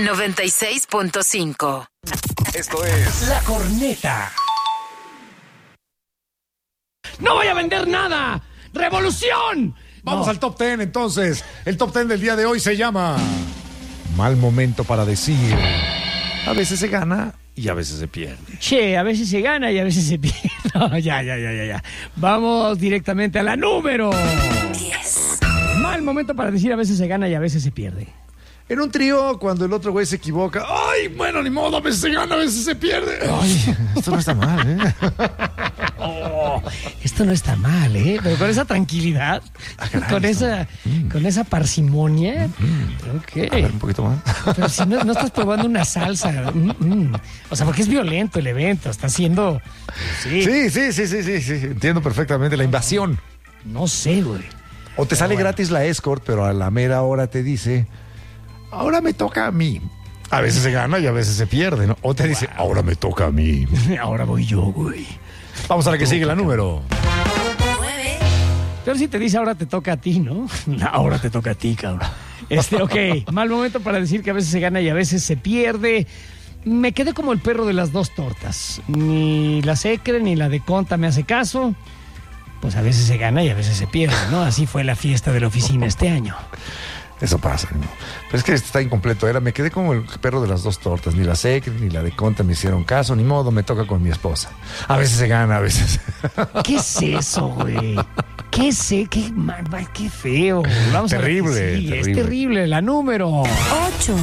96.5. Esto es La Corneta. ¡No voy a vender nada! ¡Revolución! Vamos al top 10 entonces. El top 10 del día de hoy se llama Mal momento para decir. A veces se gana y a veces se pierde. Che, a veces se gana y a veces se pierde. No, ya. Vamos directamente a la número 10. Mal momento para decir a veces se gana y a veces se pierde. En un trío, cuando el otro güey se equivoca, ¡ay, bueno, ni modo! A veces se gana, a veces se pierde. Ay, esto no está mal, ¿eh? Oh, esto no está mal, ¿eh? Pero con esa tranquilidad, caray, con esa parsimonia. A ver, un poquito más. Pero si no estás probando una salsa. O sea, porque es violento el evento. Está haciendo... Sí, entiendo perfectamente la invasión. No sé, güey. O te sale gratis la escort, pero a la mera hora te dice... Ahora me toca a mí. A veces se gana y a veces se pierde, ¿no? O te dice, ahora me toca a mí. Ahora voy yo, güey. Vamos a la que sigue, la número 9. Pero si te dice, ahora te toca a ti, ¿no? Ahora te toca a ti, cabrón. Ok. Mal momento para decir que a veces se gana y a veces se pierde. Me quedé como el perro de las dos tortas. Ni la Secre ni la de Conta me hace caso. Pues a veces se gana y a veces se pierde, ¿no? Así fue la fiesta de la oficina este año. Eso pasa, ¿no? Pero es que está incompleto. Me quedé como el perro de las dos tortas. Ni la Secre ni la de Conta me hicieron caso. Ni modo, me toca con mi esposa. A veces se gana, a veces. ¿Qué es eso, güey? Qué feo. Vamos terrible, a ver terrible. Es terrible. La número 8.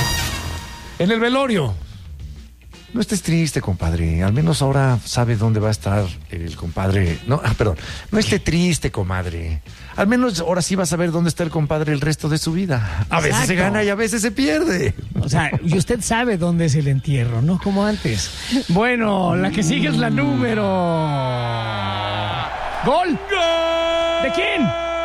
En el velorio. No estés triste, compadre. Al menos ahora sabe dónde va a estar el compadre. No esté triste, comadre. Al menos ahora sí va a saber dónde está el compadre el resto de su vida. A veces se gana y a veces se pierde. O sea, y usted sabe dónde es el entierro, ¿no? Como antes. Bueno, la que sigue es la número... ¡Gol! ¿De quién?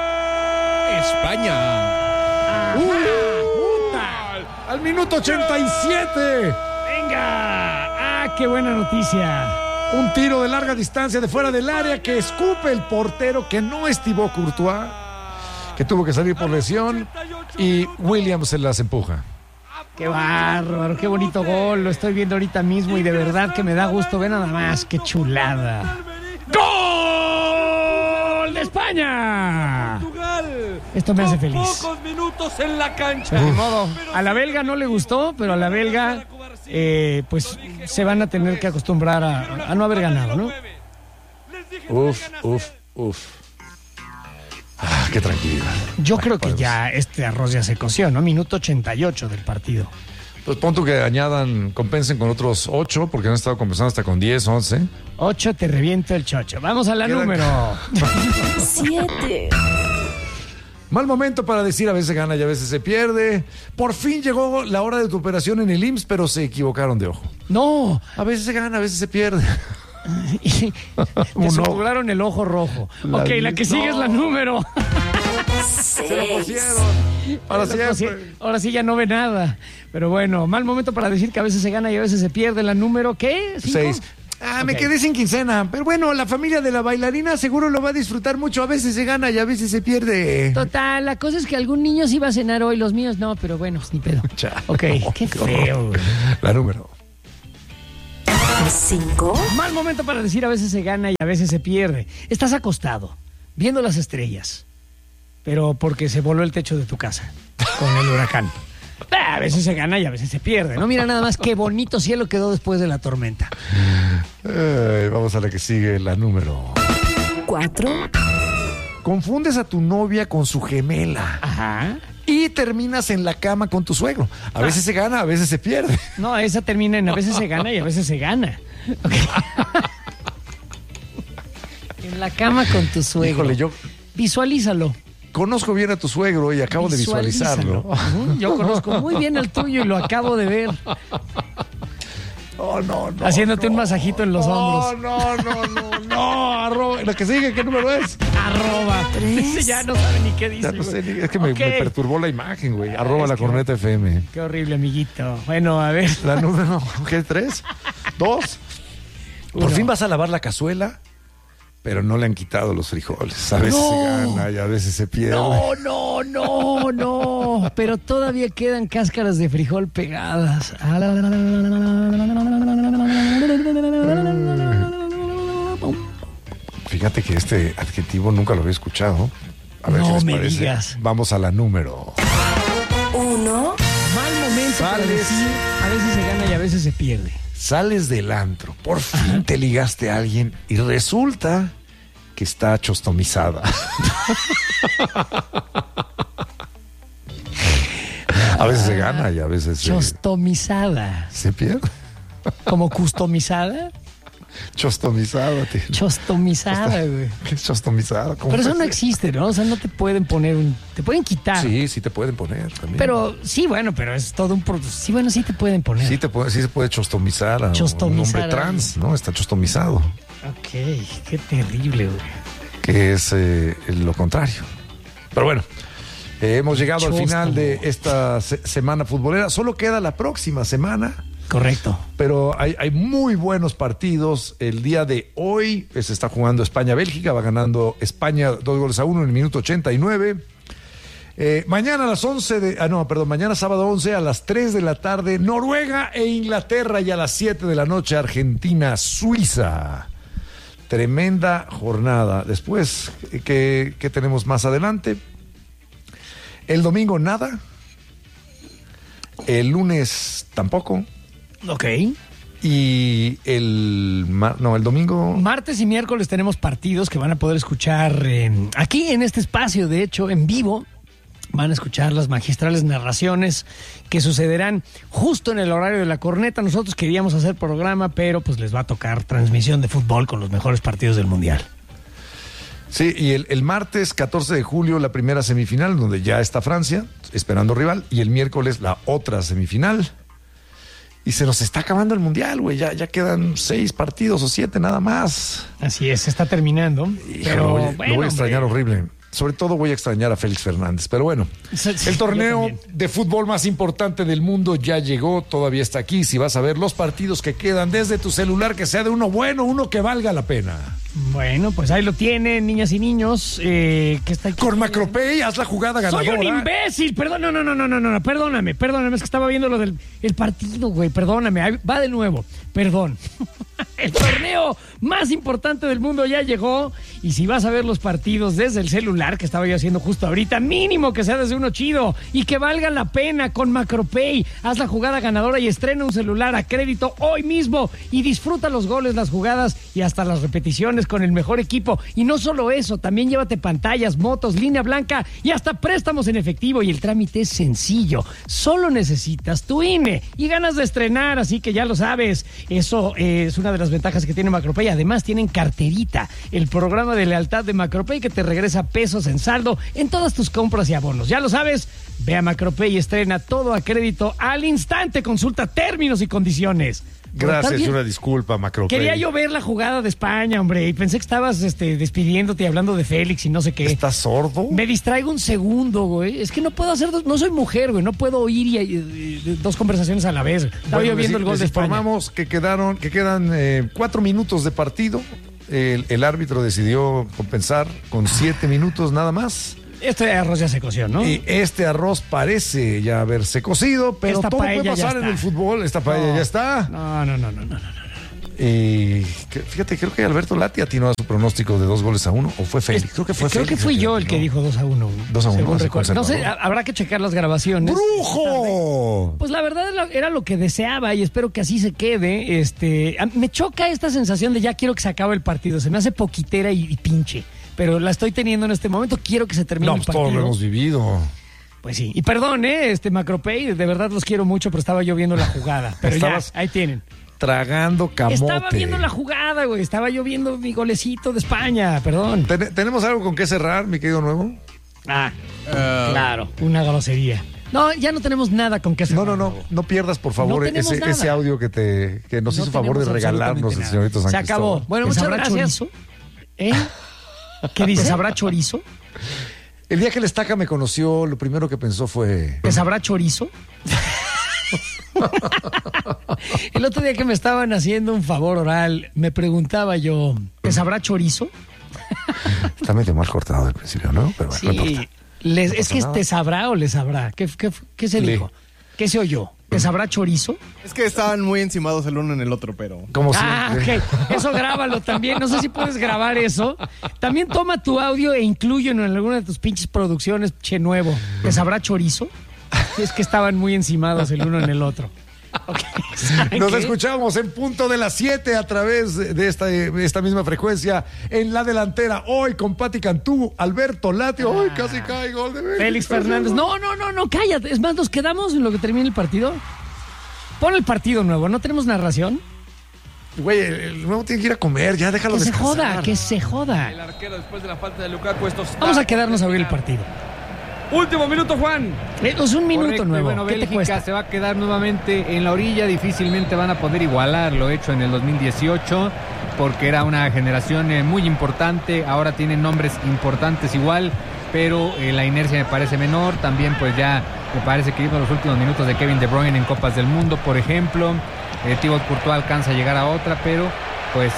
España. ¡Puta! Al minuto 87. ¡Venga! ¡Ah, qué buena noticia! Un tiro de larga distancia de fuera del área que escupe el portero, que no es Thibaut Courtois, que tuvo que salir por lesión, y Williams se las empuja. ¡Qué bárbaro! ¡Qué bonito gol! Lo estoy viendo ahorita mismo y de verdad que me da gusto ver nada más. ¡Qué chulada! ¡Gol de España! Esto me hace feliz. Pocos minutos en la cancha. De modo, a la belga no le gustó, pero a la belga pues se van a tener que acostumbrar a no haber ganado, ¿no? Uf. Qué tranquilidad. Yo creo que ya este arroz ya se coció, ¿no? Minuto 88 del partido. Pues pon tú que compensen con otros 8, porque han estado compensando hasta con 10, 11. 8 te reviento el chocho. Vamos a la número 7. Mal momento para decir a veces se gana y a veces se pierde. Por fin llegó la hora de tu operación en el IMSS, pero se equivocaron de ojo. No. A veces se gana, a veces se pierde. Te supuraron el ojo rojo. La que sigue es la número 6. Se lo pusieron. Ahora sí ya no ve nada. Pero bueno, mal momento para decir que a veces se gana y a veces se pierde. La número, ¿qué? 6. Me quedé sin quincena. Pero bueno, la familia de la bailarina seguro lo va a disfrutar mucho. A veces se gana y a veces se pierde. Total, la cosa es que algún niño sí va a cenar hoy, los míos no, pero bueno, pues ni pedo. Ok, qué feo. La número 5. Mal momento para decir a veces se gana y a veces se pierde. Estás acostado, viendo las estrellas, pero porque se voló el techo de tu casa con el huracán. A veces se gana y a veces se pierde, ¿no? Mira nada más qué bonito cielo quedó después de la tormenta. Vamos a la que sigue, la número 4. Confundes a tu novia con su gemela. Ajá. Y terminas en la cama con tu suegro. A veces se gana, a veces se pierde. No, esa termina en a veces se gana y a veces se gana. Okay. En la cama con tu suegro. Híjole, yo Visualízalo. conozco bien a tu suegro y acabo de visualizarlo. Yo conozco muy bien al tuyo y lo acabo de ver. Oh, no. Haciéndote un masajito en los hombros. No. Arroba. La que sigue, ¿qué número es? Arroba. 3. Ya no sabe ni qué dice. Ya no sé, güey. es que me perturbó la imagen, güey. Arroba la Corneta FM. Qué horrible, amiguito. Bueno, a ver. La número, ¿qué? 3, 2. Por 1. fin vas a lavar la cazuela, pero no le han quitado los frijoles. A veces se gana y a veces se pierde. No. Pero todavía quedan cáscaras de frijol pegadas. Fíjate que este adjetivo nunca lo había escuchado. A ver No qué les me parece. digas. Vamos a la número. 1, Mal momento para Sales. decir, a veces se gana y a veces se pierde. Sales del antro, por fin te ligaste a alguien y resulta que está chostomizada. A veces se gana y a veces Chostomizada. se pierde. ¿Como customizada? Chostomizada, tío. Chostomizada, güey. ¿Qué es chostomizada? ¿Cómo Pero eso puede no ser? existe, ¿no? O sea, no te pueden poner te pueden quitar. Sí te pueden poner también. Pero sí, bueno, pero es todo un proceso. Sí, bueno, sí te pueden poner. Sí se puede chostomizar a un Chostomizar hombre a trans, ¿no? Está chostomizado, Ok, qué terrible, güey. que es lo contrario. Pero bueno, hemos llegado al Chóstomo. final de esta semana futbolera. Solo queda la próxima semana. Correcto. Pero hay muy buenos partidos. El día de hoy se está jugando España-Bélgica. Va ganando España 2-1 en el minuto 89. Mañana a las 11 mañana sábado 11 a las 3 de la tarde, Noruega e Inglaterra, y a las 7 de la noche, Argentina-Suiza. Tremenda jornada. Después, ¿qué tenemos más adelante? El domingo nada. El lunes tampoco. Ok. Y el domingo. Martes y miércoles tenemos partidos que van a poder escuchar aquí en este espacio, de hecho, en vivo. Van a escuchar las magistrales narraciones que sucederán justo en el horario de la corneta. Nosotros queríamos hacer programa, pero pues les va a tocar transmisión de fútbol con los mejores partidos del Mundial. Sí, y el martes 14 de julio la primera semifinal, donde ya está Francia esperando rival, y el miércoles la otra semifinal. Y se nos está acabando el Mundial, güey. Ya quedan 6 partidos o 7 nada más. Así es, se está terminando. Híjole, Pero lo voy bueno, a extrañar hombre. horrible. Sobre todo voy a extrañar a Félix Fernández. Pero bueno, Sí, el torneo yo también. de fútbol más importante del mundo ya llegó, todavía está aquí. Si vas a ver los partidos que quedan desde tu celular, que sea de uno bueno, uno que valga la pena. Bueno, pues ahí lo tienen, niñas y niños. Que está aquí. Con Macropay, haz la jugada ganadora. Soy un imbécil, perdón, no, perdóname, es que estaba viendo lo del el partido, güey, perdóname, ahí va de nuevo, perdón. El torneo más importante del mundo ya llegó, y si vas a ver los partidos desde el celular, que estaba yo haciendo justo ahorita, mínimo que sea desde uno chido y que valga la pena con Macropay. Haz la jugada ganadora y estrena un celular a crédito hoy mismo y disfruta los goles, las jugadas y hasta las repeticiones con el mejor equipo. Y no solo eso, también llévate pantallas, motos, línea blanca y hasta préstamos en efectivo, y el trámite es sencillo. Solo necesitas tu INE y ganas de estrenar, así que ya lo sabes. Eso es una de las ventajas que tiene Macropay. Además tienen carterita, el programa de lealtad de Macropay que te regresa pesos en saldo en todas tus compras y abonos. Ya lo sabes, ve a Macropay y estrena todo a crédito al instante. Consulta términos y condiciones. Gracias, ¿Estás bien? una disculpa, Macropay. Quería yo ver la jugada de España, hombre, y pensé que estabas despidiéndote y hablando de Félix y no sé qué. ¿Estás sordo? Me distraigo un segundo, güey. Es que no puedo hacer no soy mujer, güey. No puedo oír dos conversaciones a la vez. Estaba yo viendo el gol de España. Informamos que quedan 4 minutos de partido. El árbitro decidió compensar con 7 minutos nada más. Este arroz ya se coció, ¿no? Y este arroz parece ya haberse cocido, pero Esta todo puede paella ya pasar en está. el fútbol. Esta paella ya está. No. Y fíjate, creo que Alberto Lati atinó a su pronóstico de 2-1, o fue Félix. Creo que fue Creo Félix. que fui yo el que dijo 2-1. 2-1, según ese recuerdo. No sé, conservador. habrá que checar las grabaciones. ¡Brujo! Pues la verdad era lo que deseaba y espero que así se quede. Me choca esta sensación de ya quiero que se acabe el partido. Se me hace poquitera y pinche. Pero la estoy teniendo en este momento. Quiero que se termine No, el pues partido. todos lo hemos vivido. Pues sí. Y perdón, Macropay, de verdad los quiero mucho, pero estaba yo viendo la jugada. Pero Estabas ya, ahí tienen. Tragando camote. Estaba viendo la jugada, güey. Estaba yo viendo mi golecito de España, perdón. ¿Tenemos algo con qué cerrar, mi querido Nuevo? Claro. Una grosería. No, ya no tenemos nada con qué hacer. No pierdas, por favor, No tenemos nada. ese audio que nos No hizo favor de tenemos regalarnos el absolutamente señorito San nada. Se acabó. Cristóbal. Bueno, muchas gracias. ¿Chorizo? ¿Qué dice? ¿Sabrá chorizo? El día que el Estaca me conoció, lo primero que pensó fue... ¿Que sabrá chorizo? El otro día que me estaban haciendo un favor oral, me preguntaba yo, ¿que sabrá chorizo? Está medio mal cortado del principio, ¿no? Pero bueno, no Sí. importa. Es que ¿te sabrá o le sabrá? ¿Qué se dijo? ¿Qué se oyó? ¿Te sabrá chorizo? Es que estaban muy encimados el uno en el otro, pero... Como Ah, siempre. ok. Eso grábalo también. No sé si puedes grabar eso. También toma tu audio e inclúyelo en alguna de tus pinches producciones, che nuevo. ¿Te sabrá chorizo? Es que estaban muy encimados el uno en el otro. Okay. ¿Saben Nos qué? escuchamos en punto de las 7 a través de esta misma frecuencia en la delantera. Hoy con Pati Cantú, Alberto Latio. Hoy casi cae gol de Bélgica. Félix Fernández. No, cállate. Es más, nos quedamos en lo que termine el partido. Pon el partido nuevo. ¿No tenemos narración? Güey, el nuevo tiene que ir a comer. Ya déjalo Que se descansar. joda, que se joda. El arquero después de la falta de Lukaku. Esto está Vamos a quedarnos a ver el partido. Último minuto, Juan. Es un minuto Correcto, y nuevo. bueno, ¿Qué te Bélgica cuesta? se va a quedar nuevamente en la orilla. Difícilmente van a poder igualar lo hecho en el 2018, porque era una generación muy importante. Ahora tienen nombres importantes igual, pero la inercia me parece menor. También pues ya me parece que vimos los últimos minutos de Kevin De Bruyne en Copas del Mundo, por ejemplo. Thibaut Courtois alcanza a llegar a otra, pero pues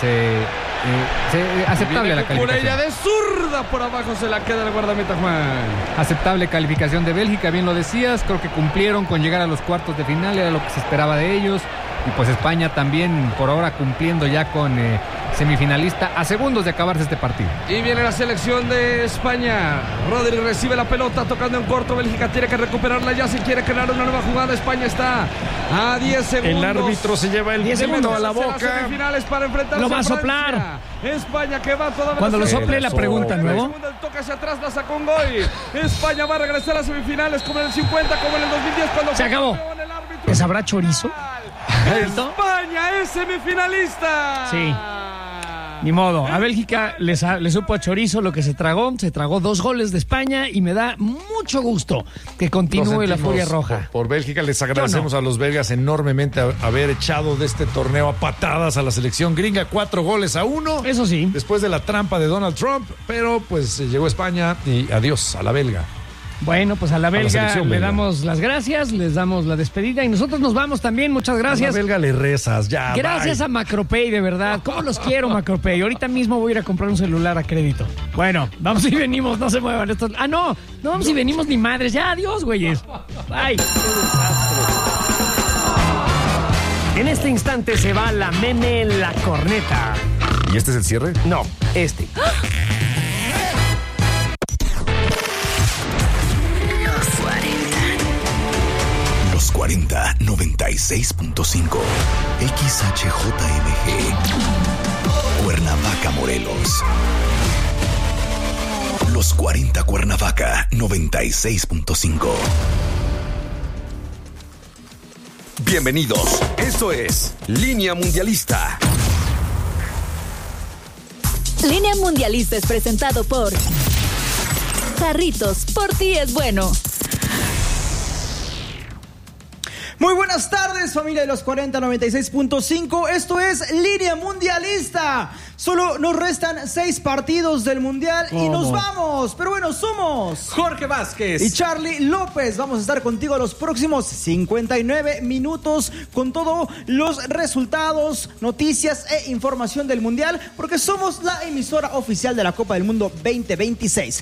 aceptable la Por ella calificación. de zurda por abajo se la queda el guardameta, Juan. Aceptable calificación de Bélgica, bien lo decías. Creo que cumplieron con llegar a los cuartos de final, era lo que se esperaba de ellos. Y pues España también por ahora cumpliendo ya con semifinalista a segundos de acabarse este partido. Y viene la selección de España. Rodri recibe la pelota tocando en corto. Bélgica tiene que recuperarla ya si quiere crear una nueva jugada. España está a 10 segundos. El árbitro se lleva el 10 dedo segundos. a la Será boca. semifinales para enfrentarse Lo va a Francia. soplar. España que va toda Cuando lo velocidad. sople la pregunta, ¿nuevo? Segunda, el toque hacia atrás, la sacó un gol. España va a regresar a semifinales como en el 50, como en el 2010 cuando Se fue acabó. campeón, el árbitro. ¿Te sabrá chorizo? España es semifinalista. Sí. Ni modo. A Bélgica le supo a chorizo lo que se tragó. Se tragó 2 goles de España y me da mucho gusto que continúe la furia roja. Por Bélgica les agradecemos a los belgas enormemente haber echado de este torneo a patadas a la selección gringa, 4-1. Eso sí. Después de la trampa de Donald Trump, pero pues llegó España y adiós a la belga. Bueno, pues a la belga selección le belga. damos las gracias, les damos la despedida y nosotros nos vamos también. Muchas gracias. A la belga le rezas, ya. Gracias bye. a Macropay, de verdad. ¿Cómo los quiero, Macropay? Ahorita mismo voy a ir a comprar un celular a crédito. Bueno, vamos y venimos, no se muevan estos. Ah, no vamos y venimos ni madres. Ya, adiós, güeyes. Bye. En este instante se va la Meme La Corneta. ¿Y este es el cierre? No, este. Los 40 96.5 XHJMG Cuernavaca, Morelos. Los 40 Cuernavaca 96.5. Bienvenidos. Esto es Línea Mundialista. Línea Mundialista es presentado por Jarritos, por ti es bueno. Muy buenas tardes, familia de los 40 96.5. Esto es Línea Mundialista. Solo nos restan 6 partidos del Mundial y nos vamos. Pero bueno, somos Jorge Vázquez y Charlie López. Vamos a estar contigo los próximos 59 minutos con todos los resultados, noticias e información del Mundial, porque somos la emisora oficial de la Copa del Mundo 2026.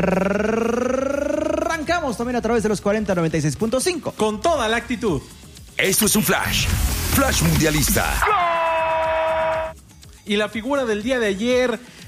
Arrancamos también a través de los 40 96.5. con toda la actitud. Esto es un Flash Mundialista. Y la figura del día de ayer